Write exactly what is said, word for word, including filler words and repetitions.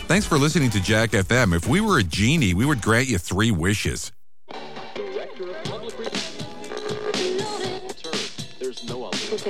Thanks for listening to Jack F M. If we were a genie, we would grant you three wishes.